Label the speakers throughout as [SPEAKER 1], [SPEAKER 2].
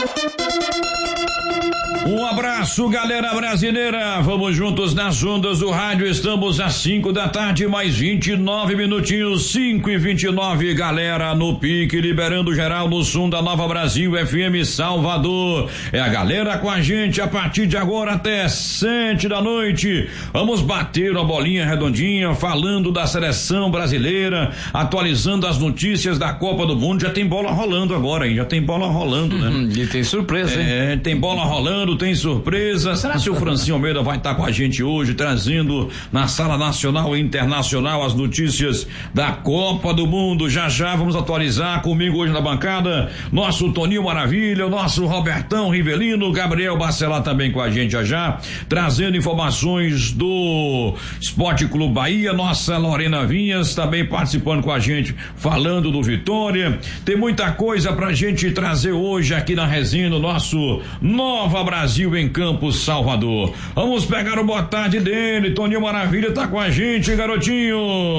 [SPEAKER 1] Um abraço, galera brasileira. Vamos juntos nas ondas do rádio. Estamos às 5 da tarde, mais 29 minutinhos, 5:29, galera, no pique, liberando geral no som da Nova Brasil FM Salvador. É a galera com a gente a partir de agora até 7 da noite. Vamos bater uma bolinha redondinha, falando da seleção brasileira, atualizando as notícias da Copa do Mundo. Já tem bola rolando agora, hein? Já tem bola rolando, né?
[SPEAKER 2] E tem surpresa, hein?
[SPEAKER 1] Tem bola rolando, tem surpresa. Será que o Francinho Almeida vai estar com a gente hoje, trazendo na sala nacional e internacional as notícias da Copa do Mundo? Já vamos atualizar. Comigo hoje na bancada, nosso Toninho Maravilha, nosso Robertão Rivelino, Gabriel Bacelar também com a gente já, trazendo informações do Esporte Clube Bahia, nossa Lorena Vinhas também participando com a gente, falando do Vitória. Tem muita coisa pra gente trazer hoje aqui na resenha do nosso Nova Brasil em Campos, Salvador. Vamos pegar o boa tarde dele. Toninho Maravilha tá com a gente, garotinho.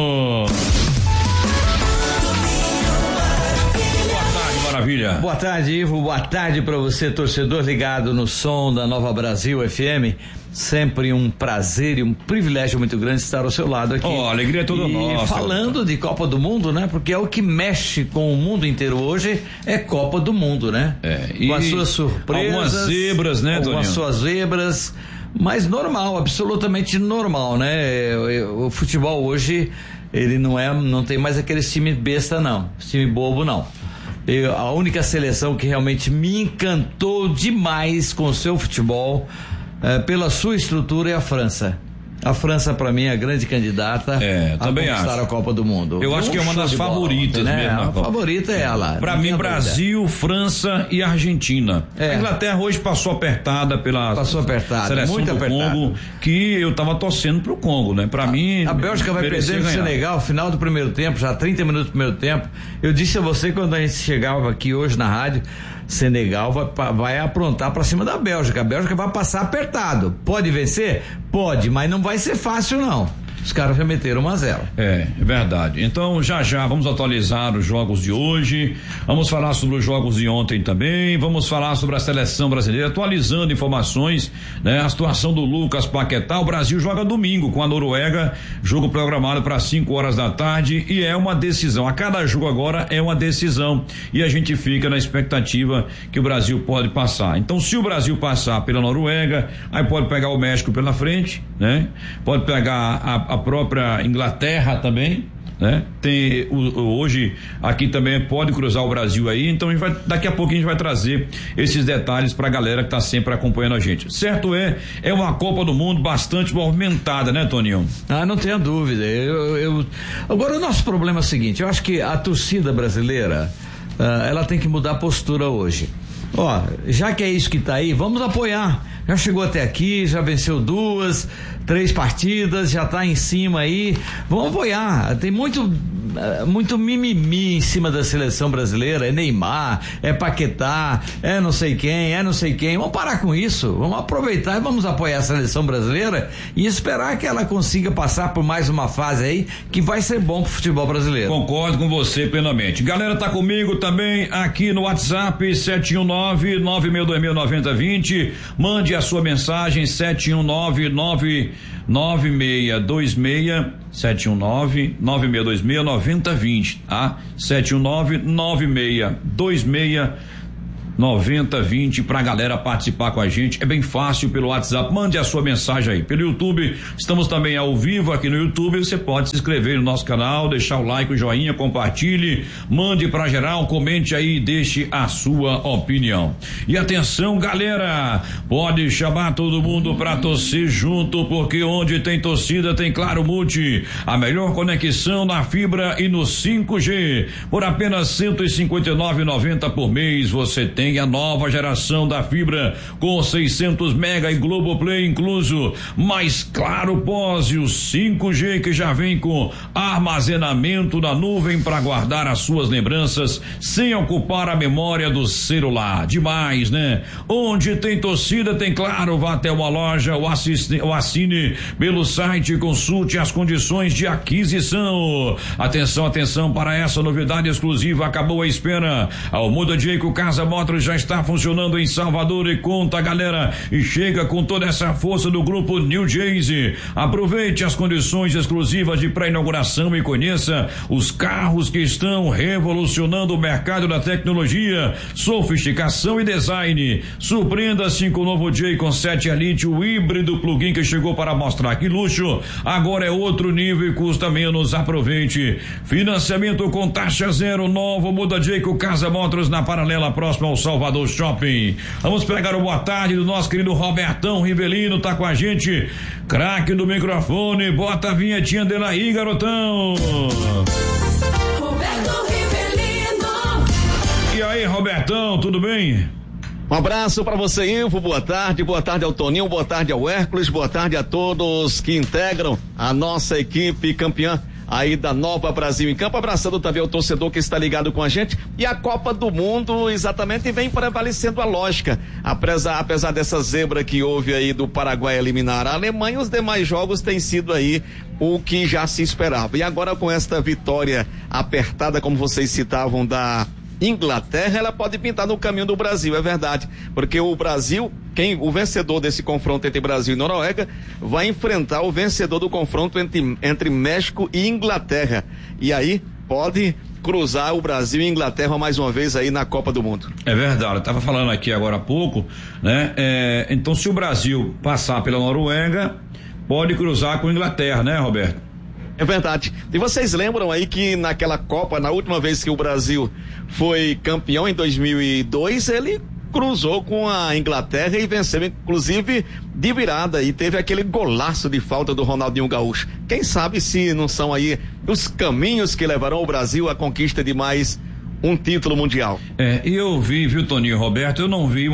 [SPEAKER 1] Boa tarde, Maravilha.
[SPEAKER 2] Boa tarde, Ivo. Boa tarde pra você, torcedor ligado no som da Nova Brasil FM. Sempre um prazer e um privilégio muito grande estar ao seu lado aqui.
[SPEAKER 1] Alegria é toda nossa.
[SPEAKER 2] Falando de Copa do Mundo, né? Porque é o que mexe com o mundo inteiro hoje, é Copa do Mundo, né? Com as suas surpresas.
[SPEAKER 1] Algumas zebras, né, Toninho?
[SPEAKER 2] Com as suas zebras, mas normal, absolutamente normal, né? O futebol hoje, ele não tem mais aquele time besta, não. Time bobo, não. A única seleção que realmente me encantou demais com o seu futebol, pela sua estrutura, é a França. A França, pra mim, é a grande candidata a conquistar a Copa do Mundo.
[SPEAKER 1] Eu acho que é uma das favoritas,
[SPEAKER 2] né?
[SPEAKER 1] mesmo.
[SPEAKER 2] A favorita é ela.
[SPEAKER 1] Pra mim, Brasil, França e Argentina. A Inglaterra hoje passou apertada
[SPEAKER 2] seleção muito
[SPEAKER 1] do
[SPEAKER 2] apertada.
[SPEAKER 1] Congo, que eu tava torcendo pro Congo, né? Pra mim...
[SPEAKER 2] A Bélgica vai perder no Senegal, final do primeiro tempo, já 30 minutos do primeiro tempo. Eu disse a você, quando a gente chegava aqui hoje na rádio, Senegal vai aprontar pra cima da Bélgica. A Bélgica vai passar apertado. Pode vencer? Pode, mas não vai ser fácil, não. Os caras já meteram 1-0.
[SPEAKER 1] É verdade. Então, já vamos atualizar os jogos de hoje. Vamos falar sobre os jogos de ontem também. Vamos falar sobre a seleção brasileira, atualizando informações, né? A situação do Lucas Paquetá. O Brasil joga domingo com a Noruega, jogo programado para 5 horas da tarde, e é uma decisão. A cada jogo agora é uma decisão, e a gente fica na expectativa que o Brasil pode passar. Então, se o Brasil passar pela Noruega, aí pode pegar o México pela frente, né? Pode pegar a própria Inglaterra também, né? Tem hoje aqui também pode cruzar o Brasil aí, então daqui a pouquinho a gente vai trazer esses detalhes pra galera que tá sempre acompanhando a gente. Certo, é uma Copa do Mundo bastante movimentada, né, Toninho?
[SPEAKER 2] Não tenha dúvida. Agora, o nosso problema é o seguinte: eu acho que a torcida brasileira, ela tem que mudar a postura hoje. Já que é isso que tá aí, vamos apoiar. Já chegou até aqui, já venceu 2, 3 partidas, já tá em cima aí. Vamos apoiar. Tem muito mimimi em cima da seleção brasileira. É Neymar, é Paquetá, é não sei quem. Vamos parar com isso. Vamos aproveitar e vamos apoiar a seleção brasileira e esperar que ela consiga passar por mais uma fase aí que vai ser bom pro futebol brasileiro.
[SPEAKER 1] Concordo com você plenamente. Galera, tá comigo também aqui no WhatsApp 719-9626-9020. Mande a sua mensagem 719-9626-9020, tá? 719-9626-9020 pra galera participar com a gente. É bem fácil pelo WhatsApp. Mande a sua mensagem aí. Pelo YouTube, estamos também ao vivo aqui no YouTube. Você pode se inscrever no nosso canal, deixar o like, o joinha, compartilhe, mande pra geral, comente aí e deixe a sua opinião. E atenção, galera, pode chamar todo mundo pra torcer junto, porque onde tem torcida tem Claro Multi, a melhor conexão na fibra e no 5G. Por apenas R$ 159,90 por mês, você tem a nova geração da fibra com 600 mega e Globoplay incluso, mais Claro Pós e o 5G que já vem com armazenamento na nuvem para guardar as suas lembranças sem ocupar a memória do celular. Demais, né? Onde tem torcida tem Claro. Vá até uma loja ou assine pelo site e consulte as condições de aquisição. Atenção para essa novidade exclusiva. Acabou a espera. Ao Muda Jeico Casa Moto Motors já está funcionando em Salvador e conta, galera, e chega com toda essa força do grupo New Jersey. Aproveite as condições exclusivas de pré-inauguração e conheça os carros que estão revolucionando o mercado da tecnologia, sofisticação e design. Surpreenda-se com o novo Jaycon 7 Elite, o híbrido plug-in que chegou para mostrar que luxo agora é outro nível e custa menos. Aproveite. Financiamento com taxa zero, novo muda Jaycon Casa Motors na paralela próxima ao Salvador Shopping. Vamos pegar o boa tarde do nosso querido Robertão Rivelino, tá com a gente, craque do microfone. Bota a vinhetinha dele aí, garotão.
[SPEAKER 3] Roberto Rivelino.
[SPEAKER 1] E aí, Robertão, tudo bem?
[SPEAKER 4] Um abraço para você, Ivo, boa tarde ao Toninho, boa tarde ao Hércules, boa tarde a todos que integram a nossa equipe campeã aí da Nova Brasil em Campo, abraçando também o torcedor que está ligado com a gente. E a Copa do Mundo exatamente vem prevalecendo a lógica, apesar dessa zebra que houve aí do Paraguai eliminar a Alemanha, os demais jogos têm sido aí o que já se esperava. E agora com esta vitória apertada, como vocês citavam, da Inglaterra, ela pode pintar no caminho do Brasil, é verdade, porque o Brasil, o vencedor desse confronto entre Brasil e Noruega vai enfrentar o vencedor do confronto entre México e Inglaterra, e aí pode cruzar o Brasil e Inglaterra mais uma vez aí na Copa do Mundo.
[SPEAKER 1] É verdade, eu estava falando aqui agora há pouco, né? Então se o Brasil passar pela Noruega, pode cruzar com a Inglaterra, né, Roberto?
[SPEAKER 4] É verdade. E vocês lembram aí que naquela Copa, na última vez que o Brasil foi campeão em 2002, ele cruzou com a Inglaterra e venceu, inclusive, de virada, e teve aquele golaço de falta do Ronaldinho Gaúcho. Quem sabe se não são aí os caminhos que levarão o Brasil à conquista de mais um título mundial.
[SPEAKER 1] Eu vi, viu, Toninho, Roberto, eu não vi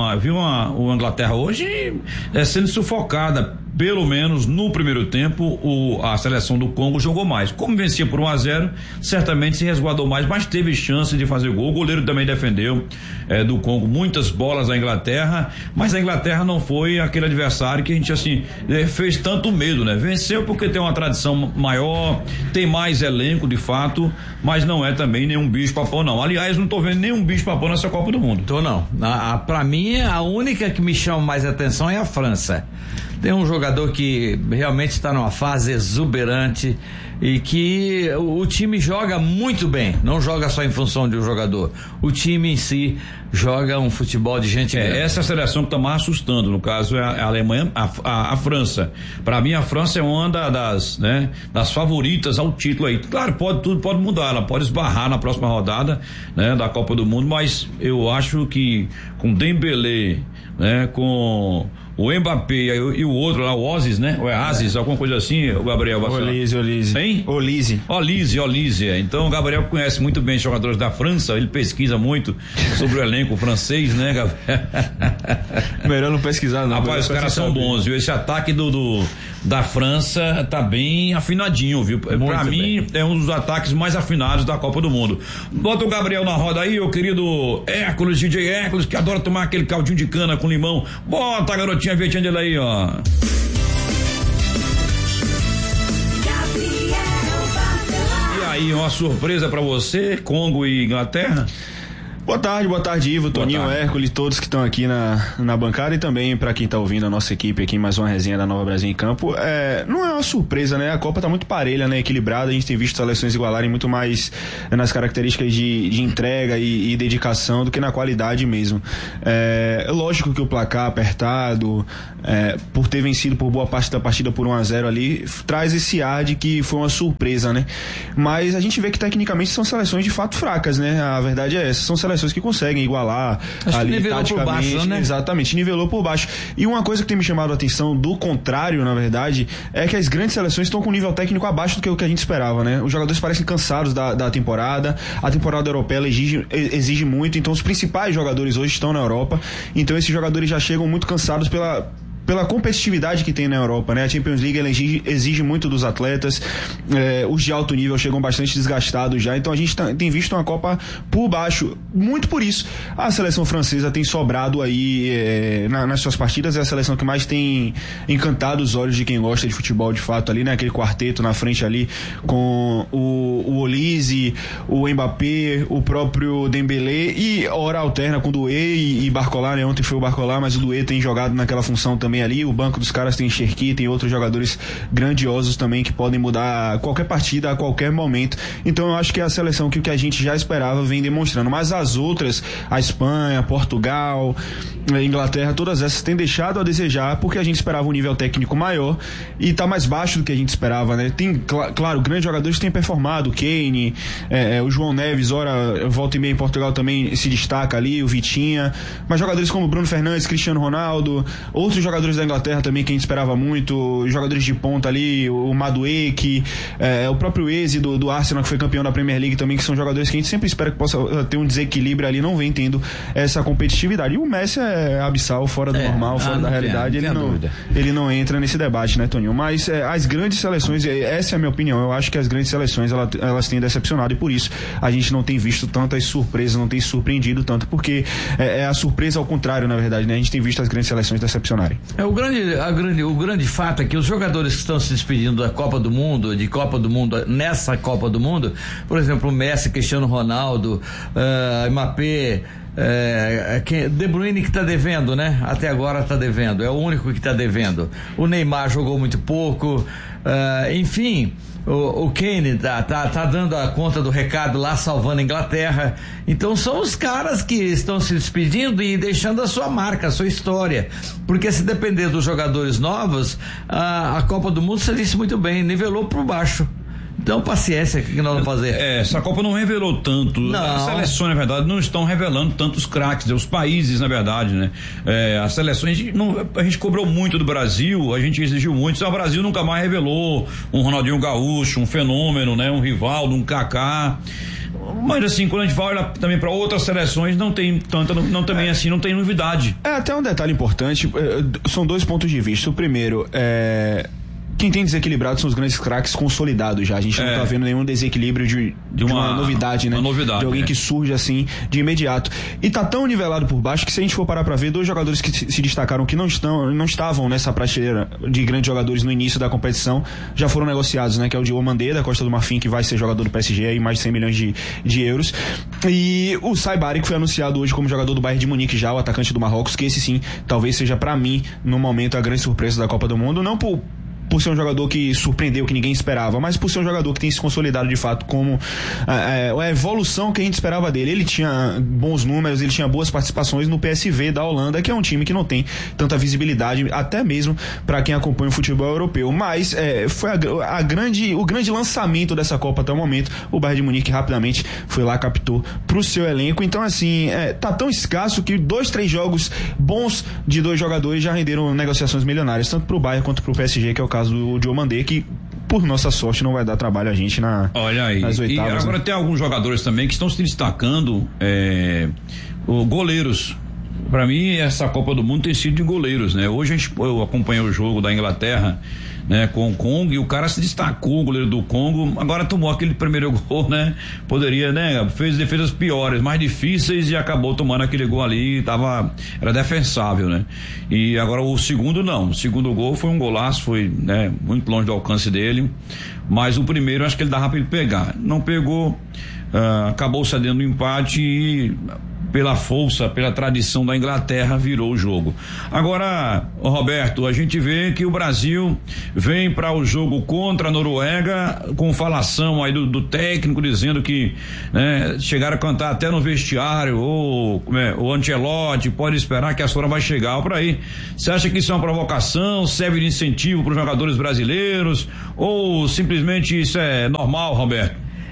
[SPEAKER 1] o Inglaterra hoje sendo sufocada. Pelo menos no primeiro tempo, a seleção do Congo jogou mais. Como vencia por 1-0, certamente se resguardou mais, mas teve chance de fazer gol. O goleiro também defendeu do Congo muitas bolas da Inglaterra, mas a Inglaterra não foi aquele adversário que a gente assim fez tanto medo, né? Venceu porque tem uma tradição maior, tem mais elenco de fato, mas não é também nenhum bicho papão não. Aliás, não tô vendo nenhum bicho papão nessa Copa do Mundo.
[SPEAKER 2] Tô não. Pra mim, a única que me chama mais atenção é a França. Tem um jogador que realmente está numa fase exuberante e que o time joga muito bem, não joga só em função de um jogador, o time em si joga um futebol de gente grande.
[SPEAKER 1] Essa é a seleção que está mais assustando, no caso é a Alemanha, a França. Para mim a França é uma das favoritas ao título aí. Claro, tudo pode mudar, ela pode esbarrar na próxima rodada, né, da Copa do Mundo, mas eu acho que com Dembélé, né, com o Mbappé e o outro lá, o Ozis, né? Ou é Aziz, alguma coisa assim, o Gabriel.
[SPEAKER 5] Olise.
[SPEAKER 1] Hein?
[SPEAKER 5] Olise.
[SPEAKER 1] Então o Gabriel conhece muito bem os jogadores da França, ele pesquisa muito sobre o elenco francês, né, Gabriel?
[SPEAKER 5] Melhor não pesquisar não.
[SPEAKER 1] Rapaz, os caras são bons, viu? Esse ataque da França tá bem afinadinho, viu? Pra mim é um dos ataques mais afinados da Copa do Mundo. Bota o Gabriel na roda aí, o querido Hércules, DJ Hércules, que adora tomar aquele caldinho de cana com limão. Bota, garotinha, a vietinha dele aí, ó. E aí, uma surpresa pra você, Congo e Inglaterra?
[SPEAKER 5] Boa tarde, Ivo, Toninho, Hércules, todos que estão aqui na bancada e também para quem tá ouvindo a nossa equipe aqui, mais uma resenha da Nova Brasil em Campo. Não é uma surpresa, né? A Copa tá muito parelha, né? Equilibrada, a gente tem visto seleções igualarem muito mais nas características de entrega e dedicação do que na qualidade mesmo. É lógico que o placar apertado, por ter vencido por boa parte da partida por 1-0 ali, traz esse ar de que foi uma surpresa, né? Mas a gente vê que tecnicamente são seleções de fato fracas, né? A verdade é essa, são seleções que conseguem igualar.
[SPEAKER 2] Acho ali, que nivelou por baixo, né?
[SPEAKER 5] Exatamente, nivelou por baixo. E uma coisa que tem me chamado a atenção, do contrário, na verdade, é que as grandes seleções estão com um nível técnico abaixo do que o que a gente esperava, né? Os jogadores parecem cansados da temporada, a temporada europeia exige muito, então os principais jogadores hoje estão na Europa, então esses jogadores já chegam muito cansados pela competitividade que tem na Europa, né? A Champions League ela exige muito dos atletas, os de alto nível chegam bastante desgastados já, então a gente tem visto uma Copa por baixo, muito por isso a seleção francesa tem sobrado aí nas suas partidas, é a seleção que mais tem encantado os olhos de quem gosta de futebol de fato ali, né? Aquele quarteto na frente ali com o Olise, o Mbappé, o próprio Dembélé e hora alterna com o Doué e Barcola, né? Ontem foi o Barcola, mas o Doué tem jogado naquela função também ali, o banco dos caras tem Cherki, tem outros jogadores grandiosos também que podem mudar qualquer partida a qualquer momento, então eu acho que é a seleção que o que a gente já esperava vem demonstrando, mas as outras, a Espanha, Portugal, a Inglaterra, todas essas têm deixado a desejar porque a gente esperava um nível técnico maior e tá mais baixo do que a gente esperava, né? Tem, claro, grandes jogadores que têm performado, o Kane, o João Neves, ora, volta e meia em Portugal também se destaca ali, o Vitinha, mas jogadores como Bruno Fernandes, Cristiano Ronaldo, outros jogadores da Inglaterra também que a gente esperava muito, jogadores de ponta ali, o Madueke, o próprio Eze do Arsenal, que foi campeão da Premier League também, que são jogadores que a gente sempre espera que possa ter um desequilíbrio ali, não vem tendo essa competitividade. E o Messi é abissal, fora do normal, fora da realidade, ele não entra nesse debate, né, Toninho? Mas as grandes seleções, essa é a minha opinião, eu acho que as grandes seleções elas têm decepcionado e por isso a gente não tem visto tantas surpresas, não tem surpreendido tanto, porque é a surpresa ao contrário, na verdade, né? A gente tem visto as grandes seleções decepcionarem.
[SPEAKER 2] O grande fato é que os jogadores que estão se despedindo da Copa do Mundo, nessa Copa do Mundo, por exemplo, o Messi, Cristiano Ronaldo, Mbappé, De Bruyne que está devendo, né? Até agora está devendo, é o único que está devendo. O Neymar jogou muito pouco, enfim, o Kane tá dando a conta do recado lá, salvando a Inglaterra. Então são os caras que estão se despedindo e deixando a sua marca, a sua história, porque se depender dos jogadores novos, a Copa do Mundo, você disse muito bem, nivelou por baixo. Então, paciência, o que nós vamos fazer?
[SPEAKER 1] Essa Copa não revelou tanto.
[SPEAKER 2] Não.
[SPEAKER 1] As seleções, na verdade, não estão revelando tantos craques, os países, na verdade, né? As seleções, a gente cobrou muito do Brasil, a gente exigiu muito, só o Brasil nunca mais revelou um Ronaldinho Gaúcho, um fenômeno, né? Um Rivaldo, um Kaká. Mas assim, quando a gente vai olhar também para outras seleções, não tem tanta, não tem novidade.
[SPEAKER 5] Até um detalhe importante, são dois pontos de vista. O primeiro quem tem desequilibrado são os grandes craques consolidados já. A gente não tá vendo nenhum desequilíbrio de uma novidade, né? Uma novidade, de alguém que surge assim de imediato. E tá tão nivelado por baixo que se a gente for parar pra ver, dois jogadores que se destacaram que não estavam nessa prateleira de grandes jogadores no início da competição, já foram negociados, né? Que é o Diomandé da Costa do Marfim, que vai ser jogador do PSG aí, mais de 100 milhões de euros. E o Saibari, que foi anunciado hoje como jogador do Bayern de Munique já, o atacante do Marrocos, que esse sim, talvez seja pra mim, no momento, a grande surpresa da Copa do Mundo, não por ser um jogador que surpreendeu, que ninguém esperava, mas por ser um jogador que tem se consolidado de fato como a evolução que a gente esperava dele. Ele tinha bons números, ele tinha boas participações no PSV da Holanda, que é um time que não tem tanta visibilidade, até mesmo para quem acompanha o futebol europeu, mas foi o grande lançamento dessa Copa até o momento. O Bayern de Munique rapidamente foi lá, captou pro seu elenco. Então assim, tá tão escasso que 2-3 jogos bons de dois jogadores já renderam negociações milionárias, tanto pro Bayern quanto pro PSG, que é o caso do Diomandé, que por nossa sorte não vai dar trabalho a gente nas oitavas.
[SPEAKER 1] E agora, né? Tem alguns jogadores também que estão se destacando, goleiros. Para mim, essa Copa do Mundo tem sido de goleiros, né? Hoje eu acompanhei o jogo da Inglaterra, né, com o Congo, e o cara se destacou, o goleiro do Congo, agora tomou aquele primeiro gol, né? Poderia, né? Fez defesas piores, mais difíceis, e acabou tomando aquele gol ali, era defensável, né? E agora o segundo não, o segundo gol foi um golaço, foi, né, muito longe do alcance dele, mas o primeiro acho que ele dava pra ele pegar, não pegou, acabou cedendo o empate e pela força, pela tradição da Inglaterra, virou o jogo. Agora, Roberto, a gente vê que o Brasil vem para o jogo contra a Noruega com falação aí do técnico dizendo que, né, chegaram a cantar até no vestiário, o Ancelotti pode esperar que a hora vai chegar por aí. Você acha que isso é uma provocação, serve de incentivo para os jogadores brasileiros ou simplesmente isso é normal, Roberto?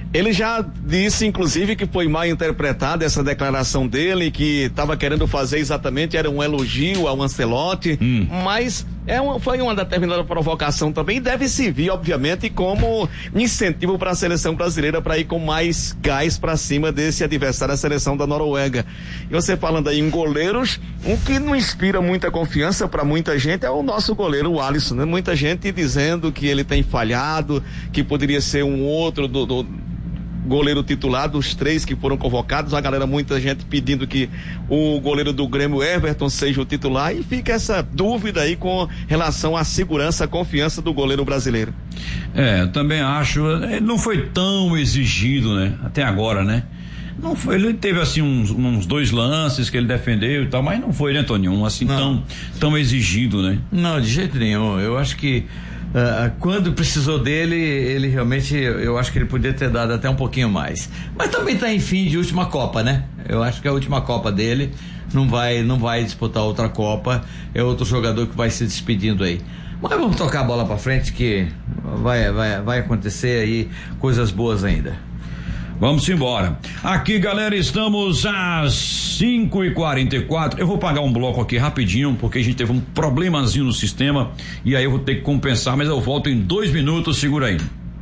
[SPEAKER 4] Ele já disse, inclusive, que foi mal interpretada essa declaração dele, que estava querendo fazer exatamente, era um elogio ao Ancelotti, mas foi uma determinada provocação também, e deve servir, obviamente, como incentivo para a seleção brasileira para ir com mais gás para cima desse adversário, a seleção da Noruega. E você falando aí em goleiros, um que não inspira muita confiança para muita gente é o nosso goleiro, o Alisson, né? Muita gente dizendo que ele tem falhado, que poderia ser um outro do goleiro titular dos 3 que foram convocados, muita gente pedindo que o goleiro do Grêmio, Everton, seja o titular, e fica essa dúvida aí com relação à segurança, à confiança do goleiro brasileiro.
[SPEAKER 1] Também acho, ele não foi tão exigido, né? Até agora, né? Não foi, ele teve assim uns 2 lances que ele defendeu e tal, mas não foi, né, Toninho? Assim, tão exigido, né?
[SPEAKER 2] Não, de jeito nenhum. Eu acho que quando precisou dele, ele realmente, eu acho que ele podia ter dado até um pouquinho mais. Mas também está em fim de última Copa, né? Eu acho que é a última Copa dele, não vai disputar outra Copa, é outro jogador que vai se despedindo aí. Mas vamos tocar a bola para frente que vai acontecer aí coisas boas ainda.
[SPEAKER 1] Vamos embora. Aqui, galera, estamos às 5h44. Eu vou pagar um bloco aqui rapidinho, porque a gente teve um problemazinho no sistema e aí eu vou ter que compensar, mas eu volto em 2 minutos, segura aí.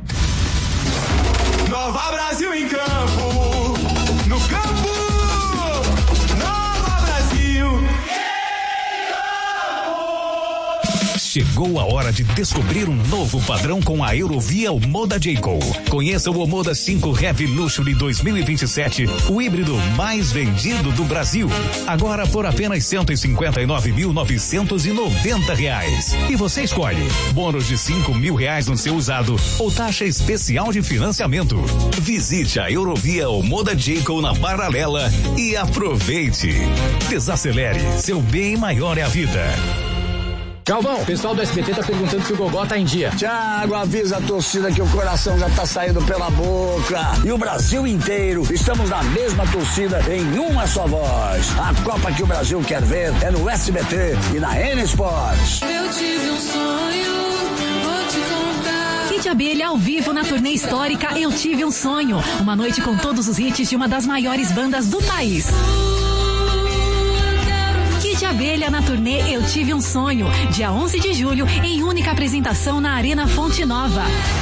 [SPEAKER 3] Nova Brasil em campo, no campo, Nova Brasil.
[SPEAKER 6] Chegou a hora de descobrir um novo padrão com a Eurovia Omoda Jayco. Conheça o Omoda 5 Heavy Luxury 2027, o híbrido mais vendido do Brasil. Agora por apenas R$159.990. E você escolhe bônus de R$5.000 no seu usado ou taxa especial de financiamento. Visite a Eurovia Omoda Jayco na Paralela e aproveite. Desacelere, seu bem maior é a vida.
[SPEAKER 7] Galvão, o pessoal do SBT tá perguntando se o Gogó tá em dia.
[SPEAKER 8] Thiago, avisa a torcida que o coração já tá saindo pela boca. E o Brasil inteiro, estamos na mesma torcida, em uma só voz. A Copa que o Brasil quer ver é no SBT e na N Sports.
[SPEAKER 3] Eu tive um sonho, vou te contar.
[SPEAKER 9] Kid Abelha ao vivo na turnê histórica Eu Tive um Sonho. Uma noite com todos os hits de uma das maiores bandas do país. Kid Abelha na turnê Eu Tive um Sonho, dia 11 de julho, em única apresentação na Arena Fonte Nova.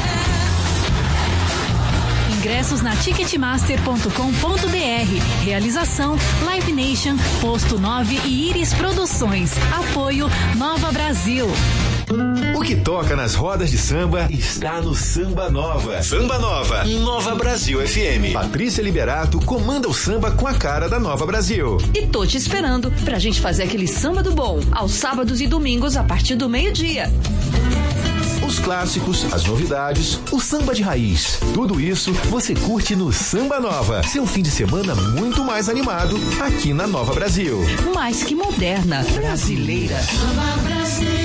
[SPEAKER 9] Ingressos na ticketmaster.com.br. Realização Live Nation, Posto 9 e Iris Produções. Apoio Nova Brasil.
[SPEAKER 10] O que toca nas rodas de samba está no Samba Nova. Samba Nova, Nova Brasil FM. Patrícia Liberato comanda o samba com a cara da Nova Brasil.
[SPEAKER 11] E tô te esperando pra gente fazer aquele samba do bom, aos sábados e domingos a partir do 12:00.
[SPEAKER 10] Os clássicos, as novidades, o samba de raiz. Tudo isso você curte no Samba Nova. Seu fim de semana muito mais animado aqui na Nova Brasil.
[SPEAKER 11] Mais que moderna, brasileira.
[SPEAKER 3] Nova Brasil.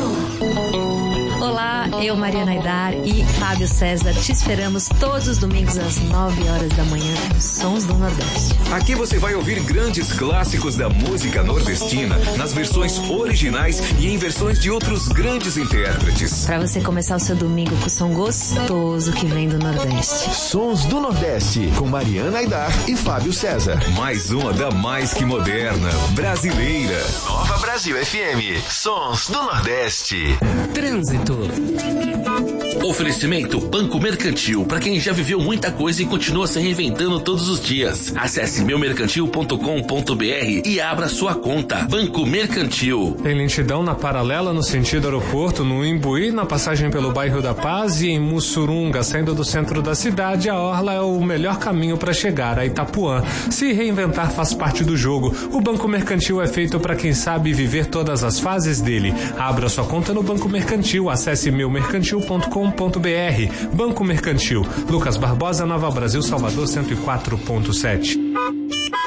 [SPEAKER 12] Olá, eu, Mariana Aidar e Fábio César te esperamos todos os domingos às 9h da manhã nos Sons do Nordeste.
[SPEAKER 6] Aqui você vai ouvir grandes clássicos da música nordestina nas versões originais e em versões de outros grandes intérpretes.
[SPEAKER 12] Para você começar o seu domingo com o som gostoso que vem do Nordeste.
[SPEAKER 10] Sons do Nordeste, com Mariana Aidar e Fábio César.
[SPEAKER 6] Mais uma da mais que moderna, brasileira.
[SPEAKER 10] Nova Brasil FM, Sons do Nordeste.
[SPEAKER 13] Trânsito.
[SPEAKER 14] Oferecimento Banco Mercantil, para quem já viveu muita coisa e continua se reinventando todos os dias. Acesse meumercantil.com.br e abra sua conta. Banco Mercantil.
[SPEAKER 15] Tem lentidão na Paralela no sentido aeroporto, no Imbuí, na passagem pelo bairro da Paz e em Mussurunga, saindo do centro da cidade. A orla é o melhor caminho para chegar a Itapuã. Se reinventar faz parte do jogo. O Banco Mercantil é feito para quem sabe viver todas as fases dele. Abra sua conta no Banco Mercantil. Acesse meumercantil.com.br. Banco Mercantil. Lucas Barbosa, Nova Brasil, Salvador 104.7.